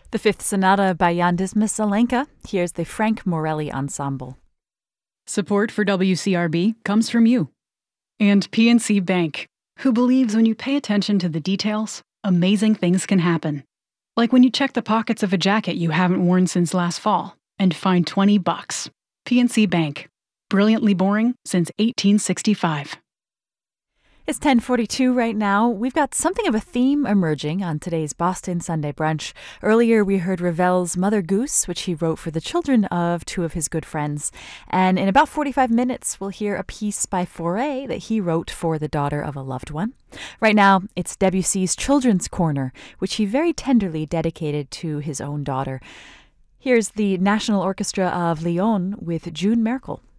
The Fifth Sonata by Yandis Misalenka. Here's the Frank Morelli Ensemble. Support for WCRB comes from you. And PNC Bank, who believes when you pay attention to the details, amazing things can happen. Like when you check the pockets of a jacket you haven't worn since last fall and find $20. PNC Bank. Brilliantly boring since 1865. It's 10:42 right now. We've got something of a theme emerging on today's Boston Sunday Brunch. Earlier, we heard Ravel's Mother Goose, which he wrote for the children of two of his good friends. And in about 45 minutes, we'll hear a piece by Fauré that he wrote for the daughter of a loved one. Right now, it's Debussy's Children's Corner, which he very tenderly dedicated to his own daughter. Here's the National Orchestra of Lyon with June Merkel.